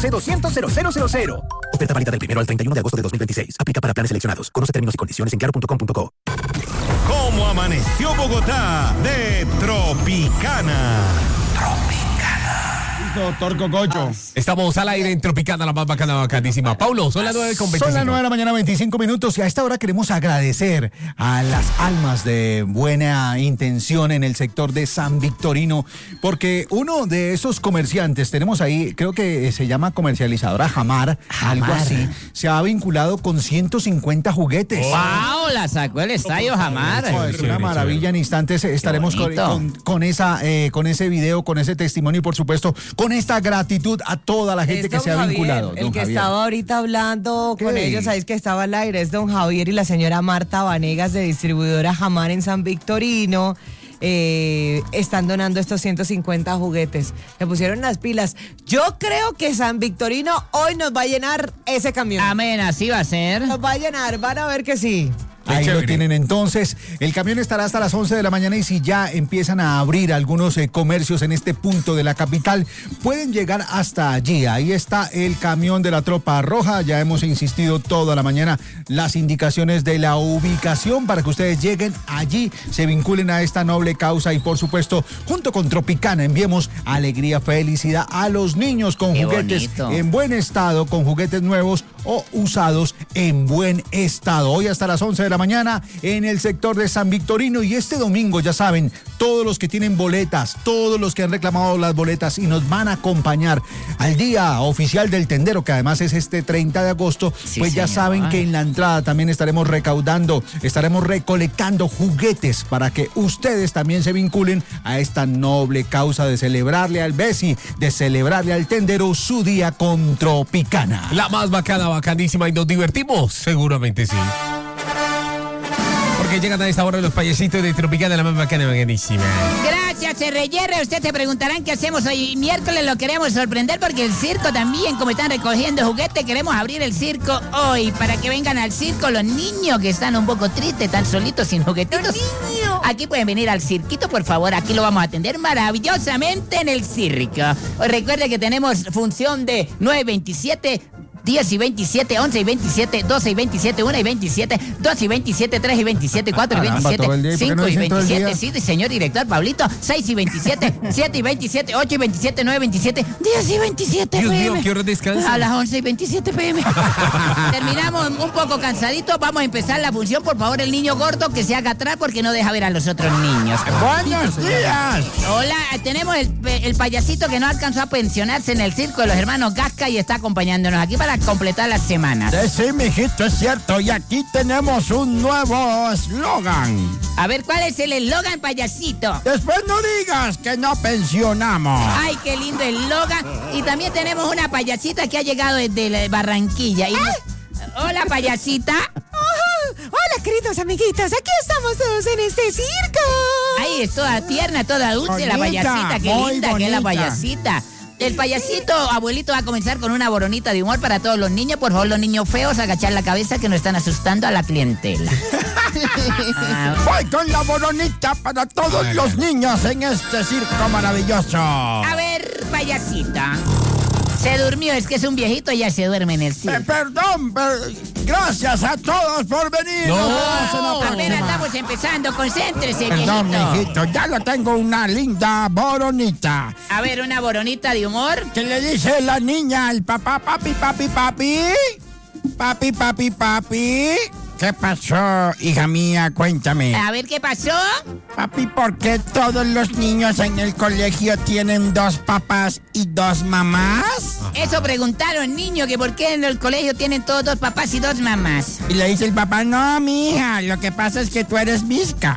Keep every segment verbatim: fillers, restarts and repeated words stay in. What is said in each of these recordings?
once, doscientos, cero cero cero cero. Oferta válida del primero al treinta y uno de agosto de dos mil veintiséis. Aplica para planes seleccionados. Conoce términos y condiciones en claro punto com punto co. ¿Cómo amaneció Bogotá? De Tropicana. Doctor Cococho. Estamos al aire en Tropicana, la más bacana, bacanísima. Paulo, son las nueve con veinticinco. Son las nueve de la mañana, veinticinco minutos, y a esta hora queremos agradecer a las almas de buena intención en el sector de San Victorino, porque uno de esos comerciantes, tenemos ahí, creo que se llama comercializadora Jamar, Jamar. algo así, se ha vinculado con ciento cincuenta juguetes. ¡Wow! La sacó el estadio Jamar. Oh, es una maravilla. En instantes estaremos con, con, con, esa, eh, con ese video, con ese testimonio y, por supuesto, con esta gratitud a toda la gente que se ha Javier, vinculado. El que Javier. estaba ahorita hablando con ¿Qué? ellos, sabéis que estaba al aire, es don Javier y la señora Marta Vanegas, de distribuidora Jamar en San Victorino. Eh, están donando estos ciento cincuenta juguetes. Se pusieron las pilas. Yo creo que San Victorino hoy nos va a llenar ese camión. Amén, así va a ser. Nos va a llenar, van a ver que sí. Ahí lo tienen entonces. El camión estará hasta las once de la mañana, y si ya empiezan a abrir algunos eh, comercios en este punto de la capital, pueden llegar hasta allí. Ahí está el camión de la Tropa Roja. Ya hemos insistido toda la mañana las indicaciones de la ubicación para que ustedes lleguen allí, se vinculen a esta noble causa y, por supuesto, junto con Tropicana, enviemos alegría, felicidad a los niños con Qué juguetes bonito. en buen estado, con juguetes nuevos o usados en buen estado. Hoy hasta las once de la mañana en el sector de San Victorino, y este domingo, ya saben, todos los que tienen boletas, todos los que han reclamado las boletas y nos van a acompañar al día oficial del tendero, que además es este treinta de agosto, sí, pues ya señor. saben que en la entrada también estaremos recaudando, estaremos recolectando juguetes para que ustedes también se vinculen a esta noble causa de celebrarle al Bessi, de celebrarle al tendero su día con Tropicana. La más bacana, bacanísima, y nos divertimos, seguramente sí. Porque llegan a esta hora los payasitos de Tropicana, la más bacana, bacanísima. Gracias, R R. Ustedes se preguntarán qué hacemos hoy miércoles. Lo queremos sorprender porque el circo también, como están recogiendo juguetes, queremos abrir el circo hoy para que vengan al circo los niños que están un poco tristes, están solitos, sin juguetitos. ¡Los niños! Aquí pueden venir al cirquito, por favor. Aquí lo vamos a atender maravillosamente en el circo. Os recuerde que tenemos función de nueve veintisiete, diez y veintisiete, once y veintisiete, doce y veintisiete, una y veintisiete, dos y veintisiete, tres y veintisiete, cuatro y veintisiete, cinco y veintisiete, sí, señor director Pablito, seis y veintisiete, siete y veintisiete, ocho y veintisiete, nueve y veintisiete, diez y veintisiete Dios P M. mío, ¿qué hora descansa? A las once y veintisiete P M Terminamos un poco cansaditos, vamos a empezar la función. Por favor, el niño gordo que se haga atrás porque no deja ver a los otros niños. ¡Buenos días! Hola, tenemos el, el payasito que no alcanzó a pensionarse en el circo de los hermanos Gasca y está acompañándonos aquí para completar las semanas. Sí, mijito, es cierto. Y aquí tenemos un nuevo eslogan. A ver, ¿cuál es el eslogan, payasito? Después no digas que no pensionamos. Ay, qué lindo eslogan. Y también tenemos una payasita que ha llegado desde Barranquilla. Y nos... Hola, payasita. Oh, hola, queridos amiguitos. Aquí estamos todos en este circo. Ahí es toda tierna, toda dulce, bonita, la payasita. Qué linda bonita. Que es la payasita. El payasito, abuelito, va a comenzar con una boronita de humor para todos los niños. Por favor, los niños feos, agachar la cabeza que nos están asustando a la clientela. ah. Voy con la boronita para todos los niños en este circo maravilloso. A ver, payasita. Se durmió, es que es un viejito y ya se duerme en el circo. Eh, perdón, per... gracias a todos por venir. No, no apenas estamos empezando, concéntrese, perdón, viejito. mijito, ya lo tengo, una linda boronita. A ver, una boronita de humor. ¿Qué le dice la niña al papá? Papi, papi, papi. Papi, papi, papi. ¿Qué pasó, hija mía? Cuéntame. A ver, ¿qué pasó? Papi, ¿por qué todos los niños en el colegio tienen dos papás y dos mamás? Eso preguntaron, niño, que por qué en el colegio tienen todos dos papás y dos mamás. Y le dice el papá, no, mija, lo que pasa es que tú eres visca.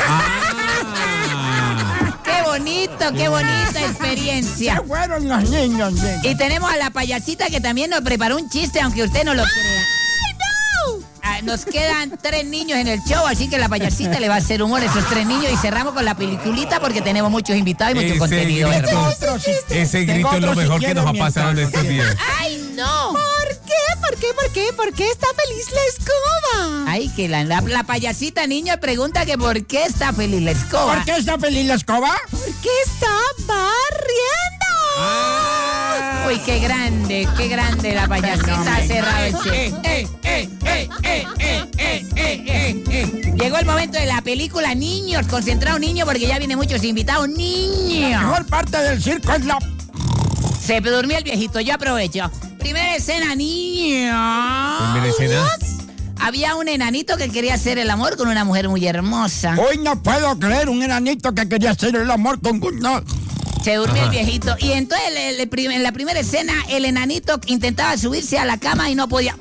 ¡Qué bonito, qué bonita experiencia! Se fueron los niños. niños. Y tenemos a la payasita que también nos preparó un chiste, aunque usted no lo crea. Nos quedan tres niños en el show, así que la payasita le va a hacer humor a esos tres niños y cerramos con la peliculita porque tenemos muchos invitados y mucho ese contenido. Grito, ese grito es lo mejor si que nos ha pasado en estos días. ¡Ay, no! ¿Por qué? ¿Por qué? ¿Por qué? ¿Por qué está feliz la escoba? Ay, que la, la, la payasita niño pregunta que por qué está feliz la escoba. ¿Por qué está feliz la escoba? ¿Por qué está barriendo? Ah. Uy, qué grande, qué grande la payasita ha cerrado el circo. Eh, eh, eh, eh, eh, eh, eh, eh, eh. Llegó el momento de la película, niños, concentrado niño porque ya vienen muchos invitados, La niños. mejor parte del circo es la... Se durmió el viejito, yo aprovecho. Primera escena, niños. Primera escena. Había un enanito que quería hacer el amor con una mujer muy hermosa. Hoy no puedo creer un enanito que quería hacer el amor con... No. Se durmió Ajá. el viejito. Y entonces el- el prim- en la primera escena el enanito intentaba subirse a la cama y no podía.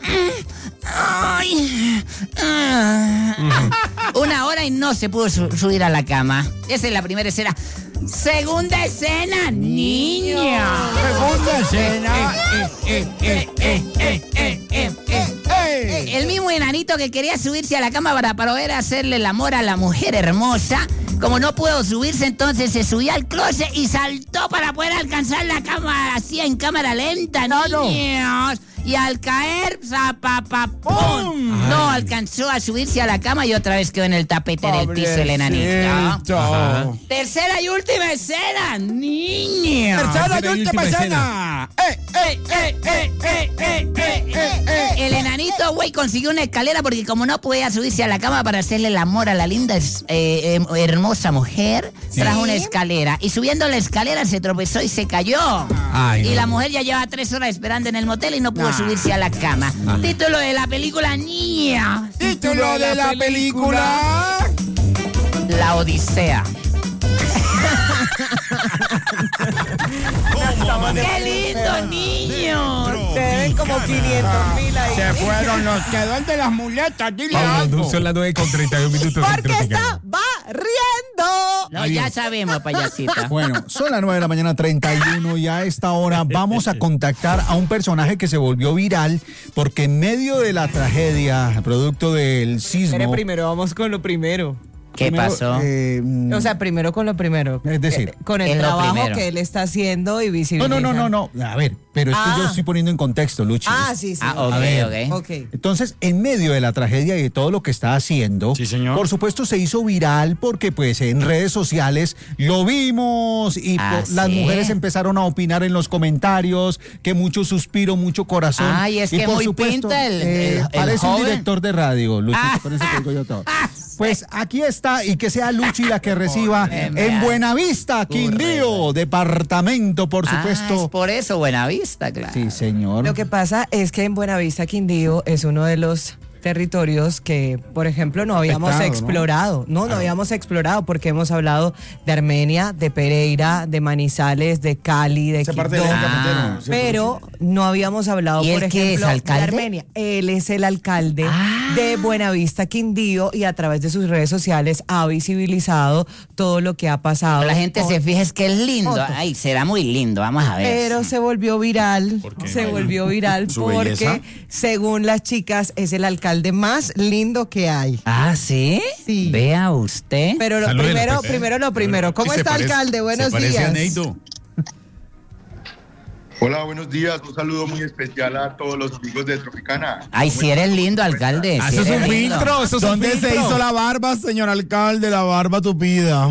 Ay. Ah. Una hora y no se pudo su- subir a la cama. Esa es la primera escena. Segunda escena, niño. Segunda escena. Eh, eh, eh, eh, eh, eh, eh. ¡Ey! El mismo enanito que quería subirse a la cama para poder hacerle el amor a la mujer hermosa, como no pudo subirse, entonces se subió al closet y saltó para poder alcanzar la cama así en cámara lenta, niños. Y al caer, ¡zapapapum! No alcanzó a subirse a la cama y otra vez quedó en el tapete del piso el enanito. Pobrecito. Ajá. Tercera y última escena, niños. Tercera y Tercera y última última escena. ¡Eh, eh, eh, eh, eh, eh, eh, eh, eh! El enanito, güey, consiguió una escalera porque como no podía subirse a la cama para hacerle el amor a la linda, es- eh, eh, hermosa mujer, trajo una escalera. Y subiendo la escalera se tropezó y se cayó. Ay, y no. la mujer ya lleva tres horas esperando en el motel y no pudo subirse a la cama. Título de la película, niña. Título de la película. La Odisea. ¡Qué lindo, niños! Te deben como quinientos mil ahí. Se fueron los quedó el de las muletas. Dile Paulo, algo. son las nueve con treinta y un minutos. en Porque Tropicana. está barriendo. No, ya sabemos, payasita. Bueno, son las nueve de la mañana, treinta y uno, y a esta hora vamos a contactar a un personaje que se volvió viral porque en medio de la tragedia, producto del sismo... Pero primero vamos con lo primero. ¿Qué primero, pasó? eh, mm, O sea, primero con lo primero. Es decir, Eh, con el es lo trabajo primero. que él está haciendo y no, visibilizando. no, no, no, no. A ver, pero es que Ah. yo estoy poniendo en contexto, Luchi. Ah, sí, sí. Ah, ok, A ver. ok. Ok. Entonces, en medio de la tragedia y de todo lo que está haciendo, Sí, señor. por supuesto se hizo viral porque pues en redes sociales lo vimos y Ah, po- las ¿sí? mujeres empezaron a opinar en los comentarios, que mucho suspiro, mucho corazón. Ay, es Y que por muy supuesto, pinta el- eh, el- el parece un joven. director de radio, Luchi, Ah. con eso te digo yo todo. Pues aquí está, y que sea Luchi la que reciba Correcto. en Buenavista, Quindío, departamento, por Ah, supuesto. es por eso Buenavista, claro. Sí, señor. Lo que pasa es que en Buenavista, Quindío, es uno de los territorios que, por ejemplo, no habíamos Afectado, ¿no? explorado. No, no, habíamos explorado porque hemos hablado de Armenia, de Pereira, de Manizales, de Cali, de Esa parte del Quibdó. eje cafetero, Ah. ¿cierto, Pero Luchi? no habíamos hablado, ¿Y por él qué es, ejemplo, alcalde? de Armenia. Él es el alcalde Ah. de Buenavista, Quindío, y a través de sus redes sociales ha visibilizado todo lo que ha pasado. La gente con- se fija, es que es lindo. Foto. Ay, será muy lindo, vamos a ver. Pero se volvió viral, qué? se volvió viral ¿Su porque, belleza? según las chicas, es el alcalde más lindo que hay. Ah, ¿sí? Sí. Vea usted. Pero lo Salúdelo, primero, Pepe. primero lo primero. ¿Cómo Sí, se está, parece- alcalde? Buenos se parece días. a Neido. Hola, buenos días. Un saludo muy especial a todos los amigos de Tropicana. Ay, si eres lindo, alcalde. Ah, si eso es eres un lindo. filtro, eso es un ¿Dónde se filtro. hizo la barba, señor alcalde? La barba tupida.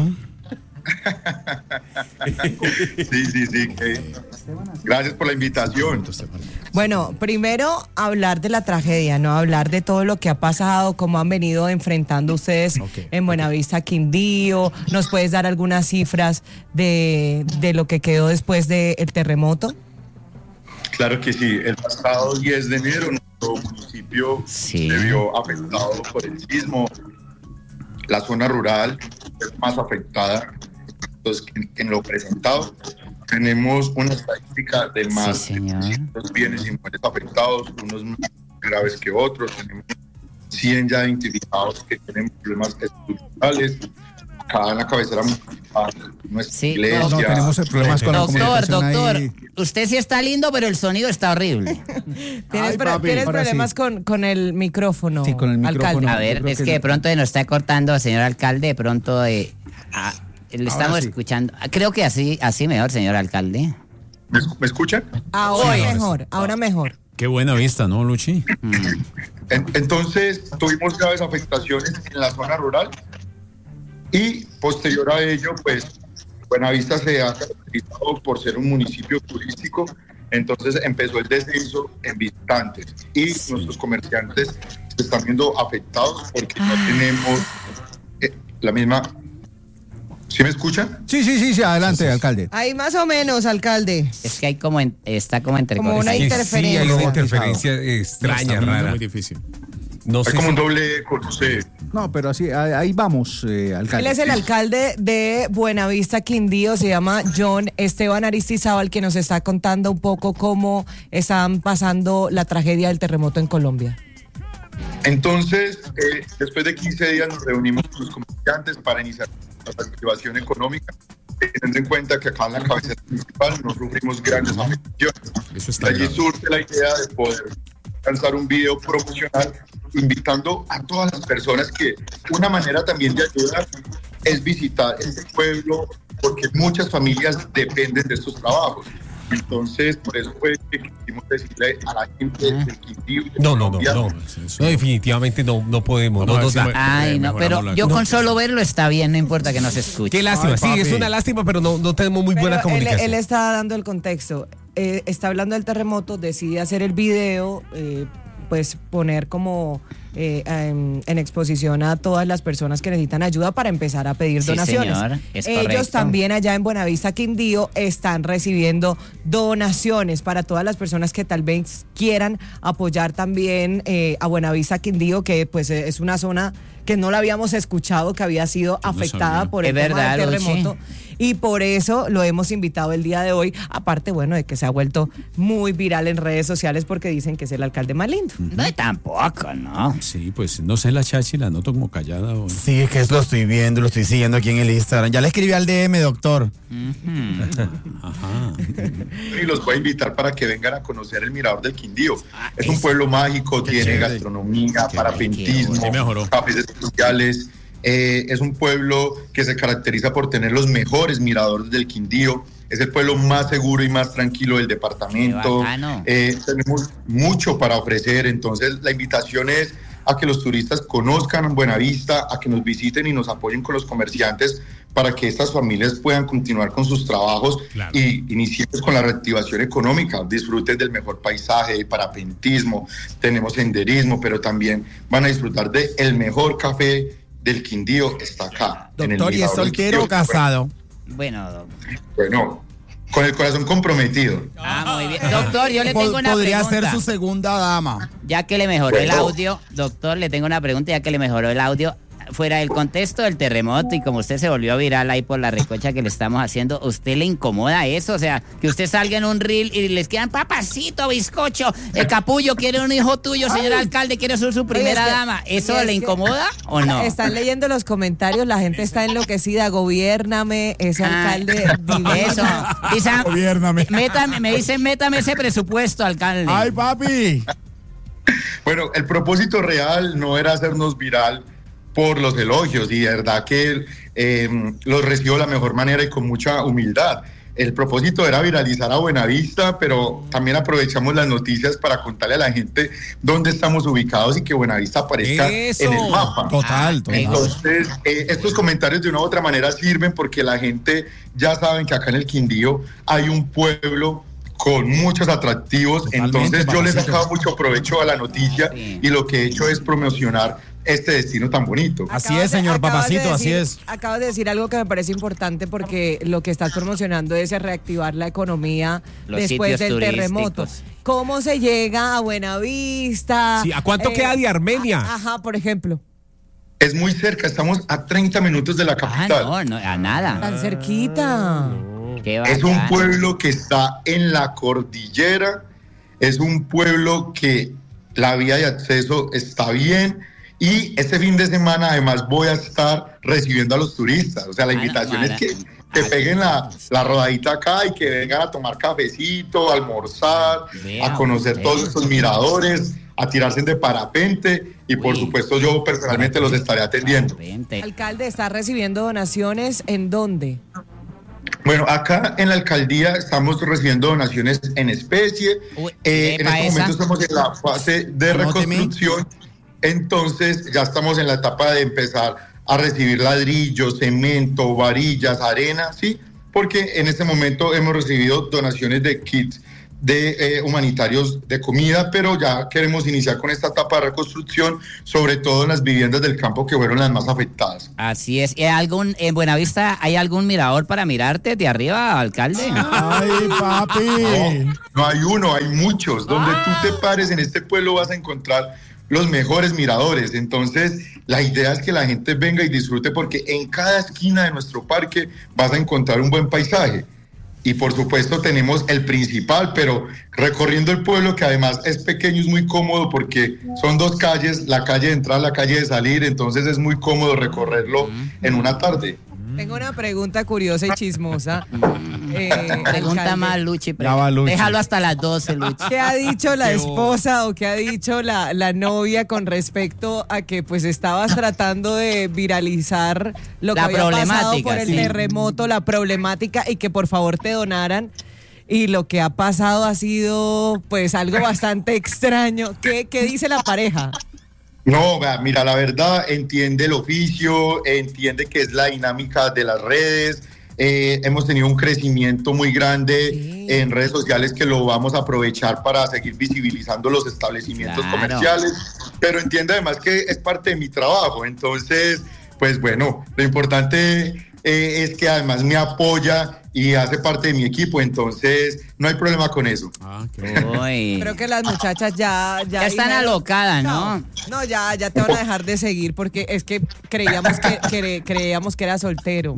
Sí, sí, sí. que- Gracias por la invitación. Bueno, primero hablar de la tragedia, no hablar de todo lo que ha pasado, cómo han venido enfrentando ustedes en Buenavista, Quindío. ¿Nos puedes dar algunas cifras de, de lo que quedó después del terremoto? Claro que sí. El pasado diez de enero nuestro municipio Sí. se vio afectado por el sismo. La zona rural es más afectada. Entonces, en, en lo presentado, tenemos una estadística de más Sí, de señor. trescientos bienes inmuebles afectados, unos más graves que otros. Tenemos cien ya identificados que tienen problemas estructurales. Acá en la cabecera municipal, nuestra Sí, iglesia. No, tenemos problemas con la Doctor, comunicación doctor, ahí. usted sí está lindo, pero el sonido está horrible. ¿Tienes, Ay, pro- papi, tienes ahora problemas sí. con, con el micrófono, Sí, con el micrófono. alcalde? A yo ver, creo es que que de no. pronto nos está cortando, señor alcalde, de pronto eh, ah, lo estamos sí. escuchando. Ah, Creo que así, así mejor, señor alcalde. ¿Me, me escuchan? Ahora Sí. mejor, ahora mejor. Qué buena vista, ¿no, Luchi? En- Entonces, tuvimos graves afectaciones en la zona rural y posterior a ello, pues, Buenavista se ha caracterizado por ser un municipio turístico Entonces empezó el descenso en visitantes y nuestros comerciantes se están viendo afectados porque no tenemos eh, la misma... ¿Sí me escuchan? Sí, sí, sí, sí, adelante, alcalde. Ahí más o menos, alcalde. Es que hay como, en- está como entre Como una Sí, interferencia. Sí, hay una interferencia extraña, Está muy, rara. muy difícil. No Hay sé como si- un doble eco, no sé. No, pero así, ahí ahí vamos, eh, Él alcalde. es el alcalde de Buenavista, Quindío, se llama John Esteban Aristizábal, que nos está contando un poco cómo están pasando la tragedia del terremoto en Colombia. Entonces, eh, después de quince días nos reunimos con los comerciantes para iniciar la reactivación económica, teniendo en cuenta que acá en la cabecera principal no sufrimos grandes afectaciones. Eso está De allí grave. surge la idea de poder lanzar un video promocional invitando a todas las personas que una manera también de ayudar es visitar este pueblo, porque muchas familias dependen de estos trabajos. Entonces, por eso fue que quisimos decirle a la gente del Quindío. de No, no, no, Colombia, no. No, definitivamente no, no podemos. Vamos No a nos ver da. si me- Ay, Eh, no, pero mejoramos la- yo No, con sí. solo verlo está bien, no importa que no se escuche. Qué lástima, Ay, sí, papi. es una lástima, pero no, no tenemos muy buena Pero él, comunicación. él está dando el contexto. Eh, está hablando del terremoto, decide hacer el video, eh, pues poner como eh, en, en exposición a todas las personas que necesitan ayuda para empezar a pedir Sí, donaciones. señor, es Ellos correcto. también allá en Buenavista, Quindío, están recibiendo donaciones para todas las personas que tal vez quieran apoyar también eh, a Buenavista, Quindío, que pues eh, es una zona que no la habíamos escuchado, que había sido no afectada sabía. por el Es tema verdad, del Luchi. terremoto. Y por eso lo hemos invitado el día de hoy, aparte, bueno, de que se ha vuelto muy viral en redes sociales porque dicen que es el alcalde más lindo. No, tampoco, ¿no? Sí, pues no sé, la chachi la noto como callada. O... Sí, es que lo estoy viendo, lo estoy siguiendo aquí en el Instagram. Ya le escribí al D M, doctor. Ajá. Y los voy a invitar para que vengan a conocer el Mirador del Quindío. Ah, Es un eso. pueblo mágico, Qué tiene chévere. gastronomía, Qué parapentismo, bueno. Sí, mejoró. cafés especiales. Eh, es un pueblo que se caracteriza por tener los mejores miradores del Quindío. Es el pueblo más seguro y más tranquilo del departamento. Qué bacano. Eh, tenemos mucho para ofrecer, entonces la invitación es a que los turistas conozcan Buenavista, a que nos visiten y nos apoyen con los comerciantes para que estas familias puedan continuar con sus trabajos Claro. y iniciemos con la reactivación económica. Disfruten del mejor paisaje, de parapentismo, tenemos senderismo, pero también van a disfrutar del el mejor café del Quindío, está acá. en el Doctor, ¿y es Mirador del soltero o Quindío. casado? Bueno, doc- Bueno, con el corazón comprometido. ah, muy bien. Doctor, yo le Po- tengo una Podría pregunta. ser su segunda dama. Ya que le mejoró el Bueno. audio, doctor, le tengo una pregunta, ya que le mejoró el audio. Fuera del contexto del terremoto y como usted se volvió viral ahí por la recocha que le estamos haciendo, ¿usted le incomoda eso? O sea, que usted salga en un reel y les quedan papacito, bizcocho, el capullo quiere un hijo tuyo, señor alcalde, quiere ser su primera Oye, es que- dama. y ¿Eso es le que- incomoda o no? Están leyendo los comentarios, la gente está enloquecida. Gobiérname, ese Ah, alcalde divino. Eso. Dicen, Gobiérname. métame, me dicen, métame ese presupuesto, alcalde. ¡Ay, papi! Bueno, el propósito real no era hacernos viral por los elogios y de verdad que eh, los recibo de la mejor manera y con mucha humildad. El propósito era viralizar a Buenavista, pero también aprovechamos las noticias para contarle a la gente dónde estamos ubicados y que Buenavista aparezca Eso. en el mapa. Total, total. Entonces, eh, estos comentarios de una u otra manera sirven porque la gente ya saben que acá en el Quindío hay un pueblo con muchos atractivos. Totalmente, Entonces yo les he papacito. sacado mucho provecho a la noticia Sí. y lo que he hecho es promocionar este destino tan bonito. Así Acabas es, de- señor acabas de Papacito, así decir- es. Acabas de decir algo que me parece importante porque lo que estás promocionando es reactivar la economía Los después sitios del terremoto. turísticos. ¿Cómo se llega a Buenavista? Sí, ¿a cuánto queda de Armenia? a- Ajá, por ejemplo. Es muy cerca, estamos a treinta minutos de la Ah, capital. no, no, a nada. Tan cerquita. Qué Es un bacano. pueblo que está en la cordillera, es un pueblo que la vía de acceso está bien y este fin de semana además voy a estar recibiendo a los turistas. O sea, la Ah, no, invitación es mara- que, que peguen la, la rodadita acá y que vengan a tomar cafecito, a almorzar, Vea a conocer usted. todos estos miradores, a tirarse de parapente y por Uy. supuesto yo personalmente los estaré atendiendo. Vente. Alcalde, ¿está recibiendo donaciones en dónde? Bueno, acá en la alcaldía estamos recibiendo donaciones en especie. Uy, Eh, en epa, este esa. momento estamos en la fase de Anóteme. reconstrucción. Entonces ya estamos en la etapa de empezar a recibir ladrillos, cemento, varillas, arena, ¿sí? Porque en este momento hemos recibido donaciones de kits de eh, humanitarios de comida, pero ya queremos iniciar con esta etapa de reconstrucción, sobre todo en las viviendas del campo que fueron las más afectadas. Así es. ¿Hay algún, en Buenavista hay algún mirador para mirarte de arriba, alcalde? Ay, papi. No, no hay uno, hay muchos. Donde tú te pares en este pueblo vas a encontrar los mejores miradores. Entonces, la idea es que la gente venga y disfrute, porque en cada esquina de nuestro parque vas a encontrar un buen paisaje. Y por supuesto tenemos el principal, pero recorriendo el pueblo, que además es pequeño, es muy cómodo porque son dos calles, la calle de entrar, la calle de salir, entonces es muy cómodo recorrerlo en una tarde. Tengo una pregunta curiosa y chismosa. Eh, Pregunta alcalde. más, Luchi. Ya va, Luchi. Déjalo hasta las doce, Luchi. ¿Qué ha dicho la esposa o qué ha dicho la, la novia con respecto a que pues estabas tratando de viralizar lo que La había pasado problemática, por el sí. terremoto, la problemática, y que por favor te donaran? Y lo que ha pasado ha sido pues algo bastante extraño. ¿Qué, qué dice la pareja? No, vea, mira, la verdad, entiende el oficio, entiende que es la dinámica de las redes. Eh, hemos tenido un crecimiento muy grande sí. en redes sociales que lo vamos a aprovechar para seguir visibilizando los establecimientos Claro. comerciales, pero entiende además que es parte de mi trabajo. Entonces, pues bueno, lo importante eh, es que además me apoya y hace parte de mi equipo, entonces no hay problema con eso. Ah, qué Uy. Creo que las muchachas ya... Ya están dijeron- alocadas, ¿no? No, ya, ya te van a dejar de seguir porque es que creíamos que, que- creíamos que era soltero.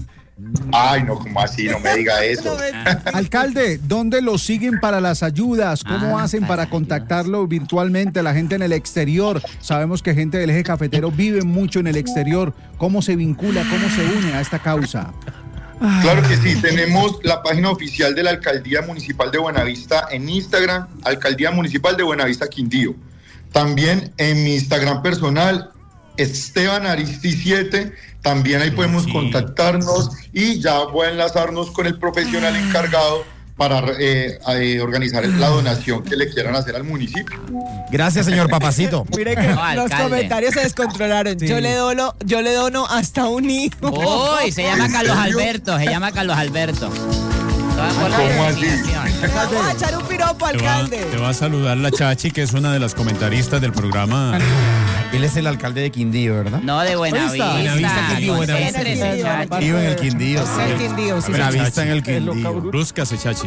Ay, no, ¿cómo así? No me diga eso. Alcalde, ¿dónde lo siguen para las ayudas? ¿Cómo Ah, hacen para para las contactarlo virtualmente? La gente en el exterior. Sabemos que gente del eje cafetero vive mucho en el exterior. ¿Cómo se vincula, cómo se une a esta causa? Claro que sí, tenemos la página oficial de la Alcaldía Municipal de Buenavista en Instagram, Alcaldía Municipal de Buenavista Quindío. También en mi Instagram personal, Esteban Aristi siete, también ahí podemos Sí. contactarnos y ya voy a enlazarnos con el profesional encargado para eh, eh, organizar la donación que le quieran hacer al municipio. Gracias, señor Papacito. Mire que No, los alcalde. comentarios se descontrolaron. Sí. Yo le dono, yo le dono hasta un hijo. Uy, se llama ¿En Carlos serio? Alberto, se llama Carlos Alberto. Todo por la ¿Cómo así? discriminación. Vamos a echar un piropo, Te va, alcalde. te va a saludar la Chachi, que es una de las comentaristas del programa. Él es el alcalde de Quindío, ¿verdad? No, de Buenavista. Buenavista, Quindío, Buenavista. Concéntrese, Quindío. Chachi. Vivo en el Quindío. Es el Quindío, sí, sí. Buenavista en el Quindío. Brúscase, Chachi.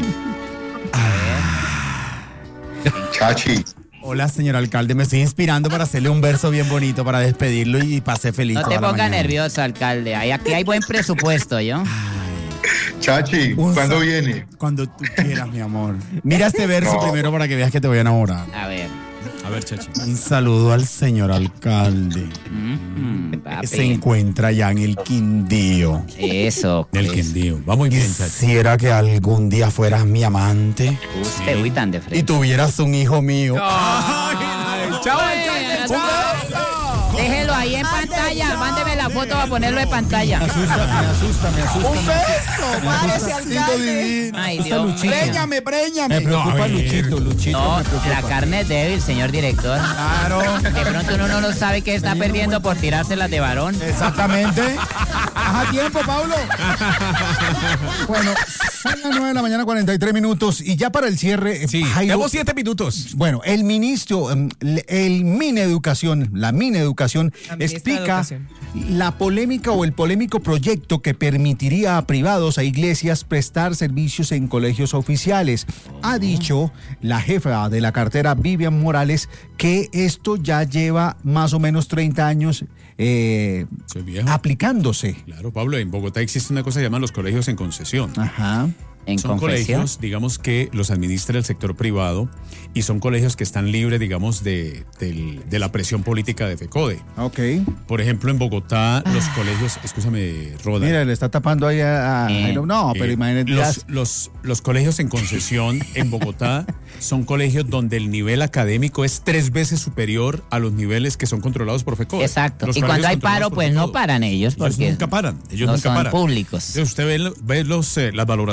Chachi. Hola, señor alcalde. Me estoy inspirando para hacerle un verso bien bonito para despedirlo y pasé feliz. No te toda la ponga mañana. nervioso, alcalde. Ahí- Aquí hay buen presupuesto, ¿yo? Chachi, Un ¿cuándo sa- viene? Cuando tú quieras, mi amor. Mira este verso No. primero para que veas que te voy a enamorar. A ver. A ver, Chachi. Un saludo al señor alcalde Mm, que papi. se encuentra allá en el Quindío. Eso. Del pues. Quindío. Va muy bien, Chachi. Quisiera que algún día fueras mi amante Usted, uy, tan de y frente. tuvieras un hijo mío. ¡Chao, alcalde! Bueno, déjelo ahí en pantalla. Mándeme la foto para ponerlo en pantalla. Me asusta, me asusta. Un beso, párese, alcalde. Ay, Dios mío. Préñame, préñame. Me preocupa No, a ver. Luchito, Luchito No, me preocupa. la carne es débil, señor director. Claro, De pronto uno no sabe que está perdiendo por tirárselas de varón. exactamente. Ajá, tiempo, Paulo. Bueno, son las nueve de la mañana, cuarenta y tres minutos. Y ya para el cierre, eh, Sí, Jairo- tenemos siete minutos. Bueno, el ministro, em, le- el Mineducación, la Mineducación, La ministra de explica Educación. la polémica o el polémico proyecto que permitiría a privados, a iglesias, prestar servicios en colegios oficiales. Ha dicho la jefa de la cartera, Vivian Morales, que esto ya lleva más o menos treinta años eh, Soy viejo. aplicándose. Claro, Pablo, en Bogotá existe una cosa que se llama los colegios en concesión. Ajá. En Son confesión. colegios, digamos, que los administra el sector privado y son colegios que están libres, digamos, de, del- de la presión política de FECODE. Ok. Por ejemplo, en Bogotá, los colegios, escúchame, Roda. Mira, le está tapando ahí a... a- Eh, Jairo. no, pero Eh, imagínate. los, los, los colegios en concesión en Bogotá son colegios donde el nivel académico es tres veces superior a los niveles que son controlados por FECODE. Exacto. Los Y cuando colegios hay controlados paro, por pues no FECODE. paran ellos Ellos porque nunca paran. Ellos no nunca son paran. públicos. Entonces, usted ve, ve los, eh, las valoraciones o,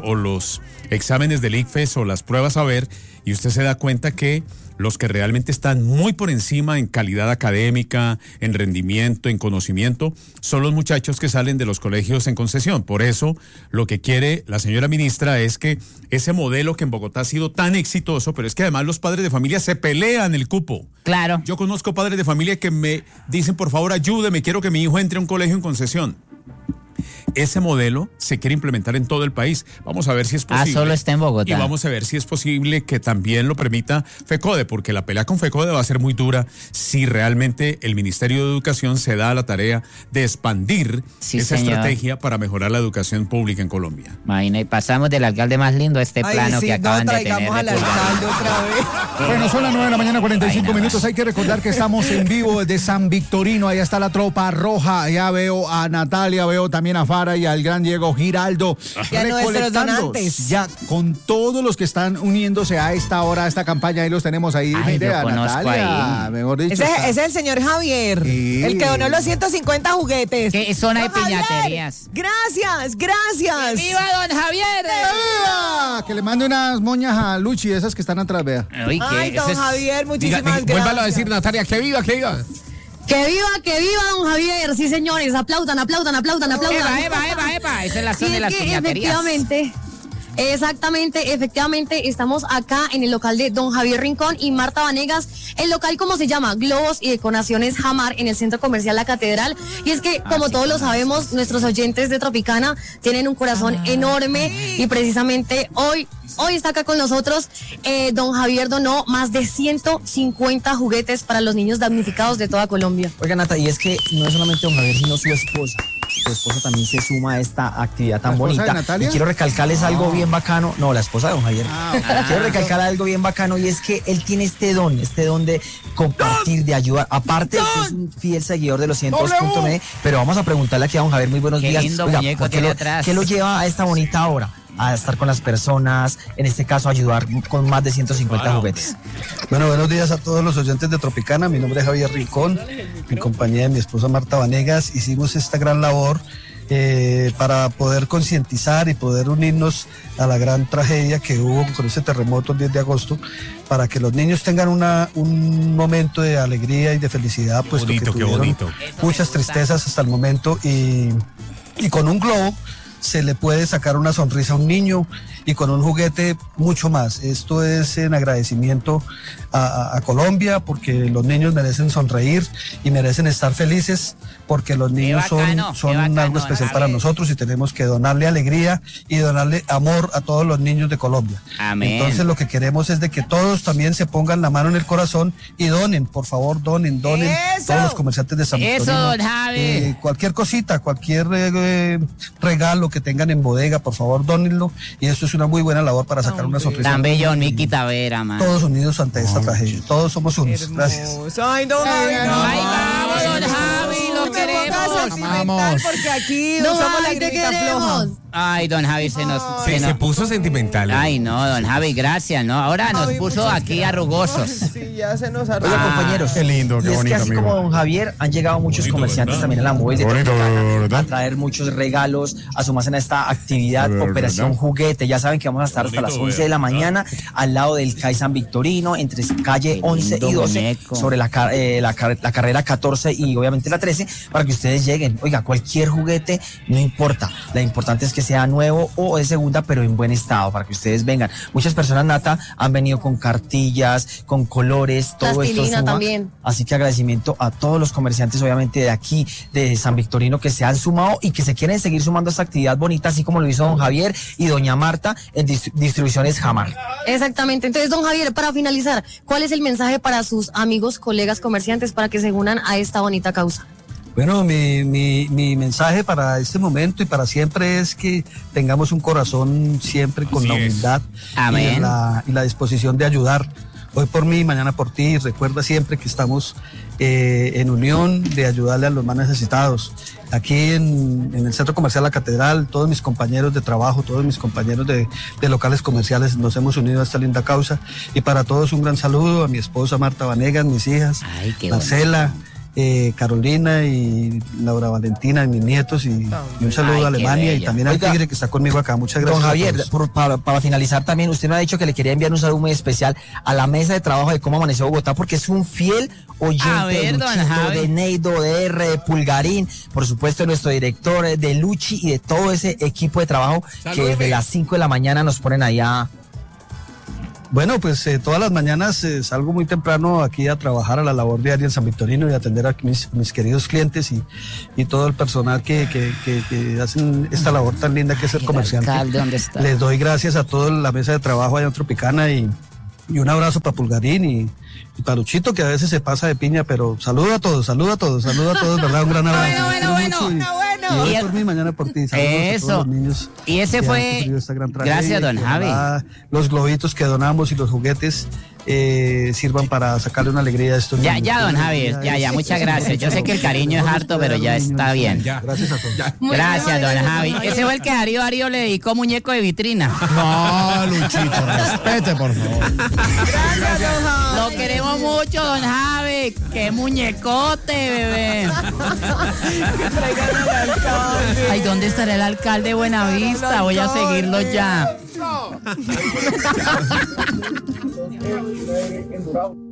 o los exámenes del ICFES o las pruebas a ver, y usted se da cuenta que los que realmente están muy por encima en calidad académica, en rendimiento, en conocimiento, son los muchachos que salen de los colegios en concesión. Por eso, lo que quiere la señora ministra es que ese modelo que en Bogotá ha sido tan exitoso, pero es que además los padres de familia se pelean el cupo. Claro. Yo conozco padres de familia que me dicen, por favor, ayúdeme, quiero que mi hijo entre a un colegio en concesión. Ese modelo se quiere implementar en todo el país. Vamos a ver si es posible. Ah, solo está en Bogotá. Y vamos a ver si es posible que también lo permita FECODE, porque la pelea con FECODE va a ser muy dura si realmente el Ministerio de Educación se da a la tarea de expandir sí, esa señor. estrategia para mejorar la educación pública en Colombia. Imagina, y pasamos del alcalde más lindo a este Ay, plano sí, que acaban no, de tener. traigamos al alcalde otra vez. Bueno, son las nueve de la mañana, cuarenta y cinco Ay, minutos. Hay que recordar que estamos en vivo desde San Victorino. Allá está la tropa roja. Ya veo a Natalia, veo también a Fara y al gran Diego Giraldo. Y a nuestros donantes. Ya con todos los que están uniéndose a esta hora, a esta campaña. Ahí los tenemos ahí. Ay, Mire, lo a conozco Natalia, ahí. mejor dicho. Ese, está- ese es el señor Javier, Sí. el que donó los ciento cincuenta juguetes. ¿Qué zona de Don Javier, piñaterías? Gracias, gracias. ¡Viva don Javier! ¡Viva! Que le mande unas moñas a Luchi, esas que están atrás, vea. Uy, Ay, ¿qué? don Eso es- Javier, muchísimas Diga, gracias. vuélvalo a decir, Natalia, que viva, que viva. Que viva, que viva don Javier, sí señores, aplaudan, aplaudan, aplaudan, aplaudan. Epa, epa, epa, epa, esa es la Sí, zona de es las que piñaterías. efectivamente, exactamente, efectivamente, estamos acá en el local de don Javier Rincón y Marta Vanegas. El local, ¿cómo se llama? Globos y Decoraciones Jamar, en el Centro Comercial La Catedral. Y es que, como sí, todos lo claro, sabemos, nuestros oyentes de Tropicana tienen un corazón enorme y precisamente hoy, hoy está acá con nosotros. Eh, don Javier donó más de ciento cincuenta juguetes para los niños damnificados de toda Colombia. Oiga, Nata, y es que no es solamente don Javier, sino su esposa. Su esposa también se suma a esta actividad tan ¿La esposa bonita. de Natalia? Y quiero recalcarles algo bien bacano. No, la esposa de don Javier. Ah, Quiero recalcar algo bien bacano y es que él tiene este don, este don de compartir, de ayudar. Aparte de que es un fiel seguidor de los ciento dos punto nueve, pero vamos a preguntarle aquí a don Javier, muy buenos Qué días. lindo Oiga, muñeco ¿por qué tiene lo, atrás? ¿qué lo lleva a esta bonita hora? A estar con las personas, en este caso ayudar con más de ciento cincuenta Wow. juguetes. Bueno, buenos días a todos los oyentes de Tropicana. Mi nombre es Javier Rincón. En compañía de mi esposa Marta Vanegas hicimos esta gran labor eh, para poder concientizar y poder unirnos a la gran tragedia que hubo con ese terremoto el diez de agosto, para que los niños tengan una, un momento de alegría y de felicidad, puesto bonito, que qué tuvieron bonito. muchas tristezas hasta el momento, y, y con un globo se le puede sacar una sonrisa a un niño, y con un juguete mucho más. Esto es en agradecimiento a, a- a Colombia, porque los niños merecen sonreír y merecen estar felices, porque los niños bacano, son, qué son bacano, algo especial para Javier. nosotros, y tenemos que donarle alegría y donarle amor a todos los niños de Colombia. Amén. Entonces lo que queremos es de que todos también se pongan la mano en el corazón y donen, por favor, donen, donen. ¡Eso! Todos los comerciantes de San Eso, Victorino. don Javi. Eh, cualquier cosita, cualquier eh, eh, regalo que tengan en bodega, por favor, dónenlo. Y esto es una muy buena labor para sacar una sonrisa. Tan bello, Miki Tavera, man. Todos unidos ante esta tragedia. Todos somos unos. Gracias. Hermoso. Ay, don Javi, no. Ay, vamos, don Javi, lo No me pongas queremos. sentimental, Vamos. porque aquí No, somos la ay, te grita queremos. floja. Ay, don Javi, se nos... Se, se se nos- puso sentimental. ¿eh? Ay, no, don Javi, gracias, ¿no? Ahora nos Javi, puso muchas aquí gracias. arrugosos. Sí, ya se nos Oiga, arruinó. compañeros. qué lindo, qué y es bonito, que así amigo. como don Javier, han llegado muchos Bonito, comerciantes ¿verdad? también a la móvil de Bonito, Tropicana ¿verdad? a traer muchos regalos, a sumarse en esta actividad ¿Verdad? Operación Juguete. Ya saben que vamos a estar hasta Bonito, las once de la ¿verdad? mañana al lado del C A I San Victorino, entre calle Qué once lindo y doce, muñeco. sobre la, car- eh, la, car- la carrera catorce y obviamente la trece, para que ustedes lleguen. Oiga, cualquier juguete, no importa. La importante es que sea nuevo o de segunda, pero en buen estado, para que ustedes vengan. Muchas personas, Nata, han venido con cartillas, con colores, todo esto Plastilina suma. también. Así que agradecimiento a todos los comerciantes, obviamente, de aquí, de San Victorino, que se han sumado y que se quieren seguir sumando a esta actividad bonita, así como lo hizo don Javier y doña Marta en dist- Distribuciones Jamar. Exactamente. Entonces, don Javier, para finalizar, ¿cuál es el mensaje para sus amigos, colegas comerciantes para que se unan a esta bonita causa? Bueno, mi, mi, mi mensaje para este momento y para siempre es que tengamos un corazón siempre con Así la es. humildad Amén. y la, y la disposición de ayudar. Hoy por mí, mañana por ti. Recuerda siempre que estamos eh, en unión de ayudarle a los más necesitados. Aquí en, en el Centro Comercial La Catedral, todos mis compañeros de trabajo, todos mis compañeros de, de locales comerciales nos hemos unido a esta linda causa. Y para todos un gran saludo, a mi esposa Marta Vanegas, mis hijas, Ay, qué Marcela, eh, Carolina y Laura Valentina y mis nietos, y, y un saludo Ay, a Alemania qué y bella. también al Oiga, Tigre que está conmigo acá. Muchas gracias. Don a Javier, todos. por- para, para finalizar también, usted me ha dicho que le quería enviar un saludo muy especial a la mesa de trabajo de Cómo Amaneció Bogotá, porque es un fiel oyente A ver, de don Luchito, Javi. de Neido, de R, de Pulgarín, por supuesto de nuestro director, eh, de Luchi y de todo ese equipo de trabajo que Salúdeme. desde las cinco de la mañana nos ponen allá. Bueno, pues eh, todas las mañanas eh, salgo muy temprano aquí a trabajar a la labor diaria en San Victorino y atender a mis, mis queridos clientes y, y todo el personal que, que, que, que hacen esta labor tan linda que es ser comerciante. alcalde, ¿dónde está? Les doy gracias a toda la mesa de trabajo allá en Tropicana y, y un abrazo para Pulgarín y, y para Luchito, que a veces se pasa de piña, pero saludo a todos, saludo a todos, saludo a todos, ¿verdad? Un gran abrazo. Bueno, bueno, bueno. Y hoy por mí, mañana por ti. Saludos a Eso. todos los niños Y ese que fue- han sufrido esta gran tragedia, Gracias, don que Javi. ojalá Los globitos que donamos y los juguetes eh, sirvan para sacarle una alegría a estos Ya, niños. ya, don Una Javi, alegría ya, es- ya, muchas es- gracias. Yo sé que el cariño es harto, pero ya está bien. Gracias a todos. Gracias, don Javi. Ese fue el que Darío Darío le dedicó muñeco de vitrina. No, Luchito, respete, por favor. Lo queremos mucho, don Javi. Qué muñecote, bebé. Ay, ¿dónde estará el alcalde de Buenavista? Voy a seguirlo ya.